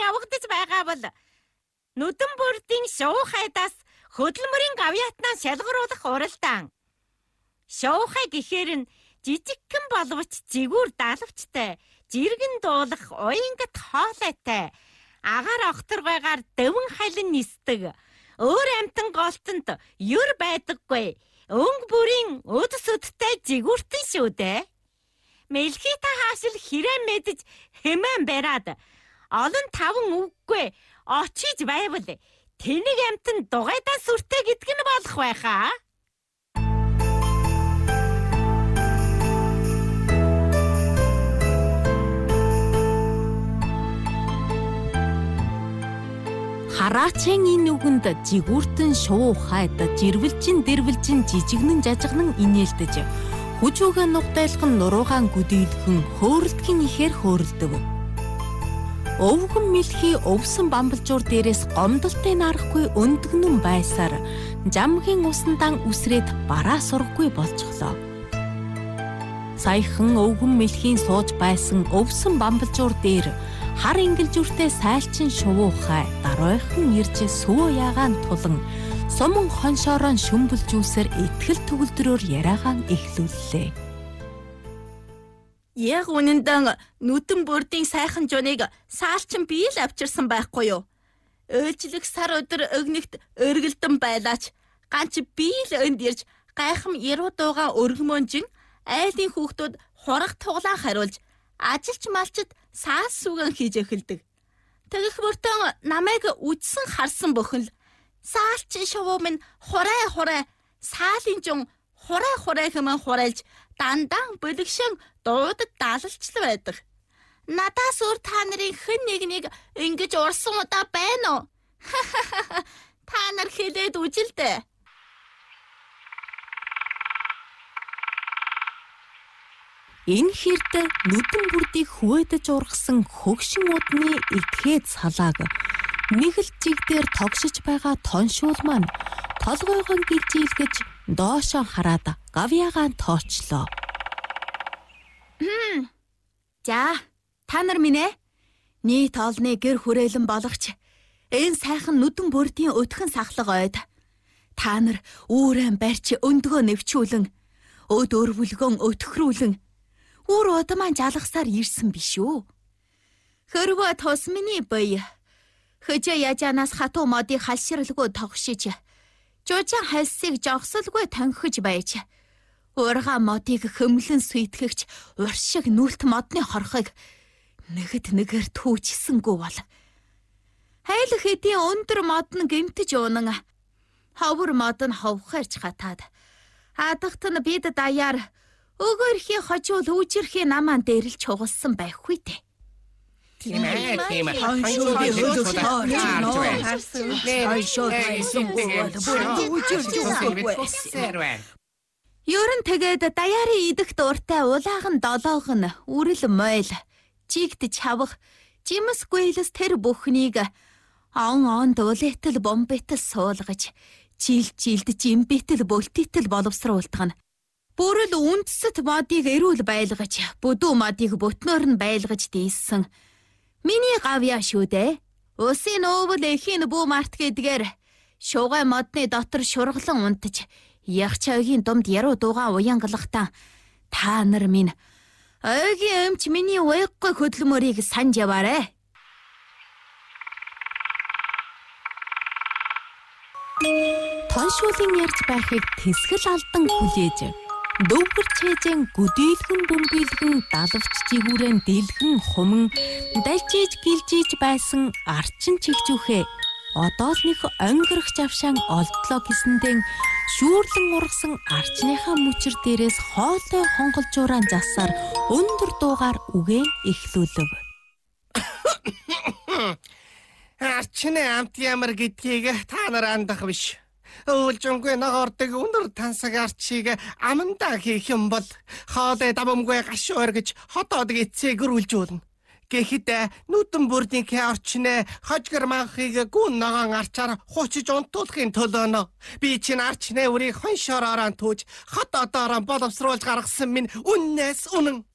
явагдаж байгаа бол нүдэн бүрдийн шувуу хайдаас хөдөлмөрийн гавьяатнаа шалгаруулах уралдаан. Шувуу хай гэхээр нь жижигхэн боловч зигүүр далавчтай, жиргэн дуулах уянгат хоолойтой, агаар огторгойгаар дэвэн халин нисдэг, өөр амтан голтонд юр байдаггүй, өнгө бүрийн өдөс өдтэй жигүүртэн шүү дээ. Мэлхийта хаашил хэрэг мэдэж хэмээн бариад олон таван үггүй очиж байвал тэнийг амтан дугайдаа сүртэй гэдг нь болох байхаа. Хараачийн энэ үгэнд жигүүртэн шувуу хайд жирвэлжин дэрвэлжин жижигнэн жажигнан инээлдэж хүчүүгээ нугтайлхан нуруугаан гүдийдхэн хөөрөлдгийн ихээр хөөрөлдөв. Өвгөн мэлхий өвсөн бамбалжуур дээрээс гомдолтой нарахгүй өндгнөн байсаар жамгийн усндан үсрээд бараа сурггүй болчихлоо. Саяхан өвгөн мэлхийн сууж байсан өвсөн бамбалжуур дээр хар ингэлжүртэй сайлчин шувуу хай даройхон ирж сүү ягаан тулан суман хоншоорон шүмбэлжүүлсээр итгэл төгөлдрөөр яриагаан эхлүүллээ. Яг үнэндээ нүдэн бүрдийн сайхан жуныг саалчин бие л авчирсан байхгүй юу? Өөлжлөх сар өдөр өгнөгт өргөлдөн байлаач ганц бие л өнд ирж гайхам яруу дуугаа өргөмөнжин айлын хүүхдүүд хурах туглаа хариулж ажилч малчд саас сүгэн хийж эхэлдэг. Тэгэх мөртөө намайг үдсэн харсан бөхөн л саалчин шувуу минь хурай саалын жун хурай хэмээн хурайлж дандан бөлгшин дуудад даалалчл байдаг. Надаас өөр та нарын хэн нэгнийг ингэж урсан удаа байна уу? Та нар хэлээд үжилдэ. Энэ хэрд нүдэн бүрдийг хөвөөдөж ургасан хөгшин удны итгэхэд салааг нэг л жиг дээр тогшиж байгаа тоншуул маань толгойгоо гэлжийлгэж доошоо хараад гавьяагаан тоочлоо. За, та нар минь ээ. Нийт олны гэр хүрээлэн болгоч энэ сайхан нүдэн бүрдийн өтгөн сахлага ойд. Та нар үүрэн барьч өндгөө нэвчүүлэн, өд өрвөлгөн өтгөрүүлэн үр удамаа жалгасаар ирсэн биш үү? Хөрвөө тус миний бие. Хөжөө яжанаас хатуу модыг халширлгүй тогшиж, жужаан хальсыг жогсолгүй тонхиж байж, ургаа модыг хөмлөн сүйтгэгч уршиг нүлт модны хорхыг нэгд нэгээр түүчсэнгүй бол. Хайл хэдийн өндөр мод нь гэмтэж уунан, ховор мод нь ховхорч хатаад, хадагт нь бид даяар өгөөрхийн хожуул үүжирхийн намаан дээр л чугалсан байхгүй дээ. Тийм ээ. Ёрон тэгээд даяарын идэх дууртай улаахан долоогн үрэл мойл жигд чавх жимс гуйлс тэр бүхнийг он дулетл бомбетл суулгаж жилд жимбетл болтитл боловсруулдаг нь бүрэл үндсэт модыг эрүүл байлгаж бүдүү модыг бүтнөөр нь байлгаж дийсэн миний гавьяа шүү дээ. Усын өвөл эхийн бүү март гэдгээр шугай модны дотор шурглан унтаж ягчаагийн думд яруу дуугаа уянгалахтаа та нар минь ойгийн өмч миний уяггүй хөдөлмөрийг санаж яваарэ. Тоншуулын ярьж байхыг тэсгэл алдан хүлээж дөвгөр чэжэн гүдийлгэн бөмбөйлгэн далавч жигүүрэн дэлгэн хуман дайжиж гэлжиж байсан арчин чигжүүхээ одоо л нэг онгорох завшаан олдлоо гэсэндэн шүүрлэн ургасан арчныхаа мөчөр дээрээс хоолой хонголжууран засаар өндөр дуугаар үгэн эхлүүлв. Арчны амт ямар гэдгийг та нар андах биш. Өвлжөнгүй ногоордог өндөр тансаг арчийг амандаа хийх юм бол хоолой давамгүй гашуу өргөж хотоод эцэг гөрүүлжүүлнэ. Гэхэд нүдэн бүрдийнхээ орчны хожгор манхыг гүн ногоон арчаар хуучиж унтуулахын төлөө би чинь арчны үрийг хоншоороор түүж хотоодоор боловсруулж гаргасан минь үннээс үнэн.